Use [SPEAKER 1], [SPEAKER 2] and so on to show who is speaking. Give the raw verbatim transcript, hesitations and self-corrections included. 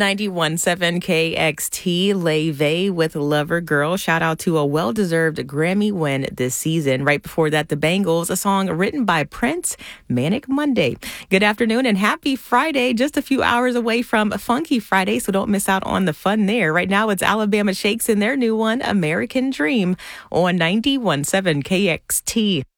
[SPEAKER 1] ninety-one point seven K X T, Leve with Lover Girl. Shout out to a well-deserved Grammy win this season. Right before that, The Bangles, a song written by Prince, Manic Monday. Good afternoon and happy Friday. Just a few hours away from Funky Friday, so don't miss out on the fun there. Right now, it's Alabama Shakes and their new one, American Dream, on ninety-one point seven K X T.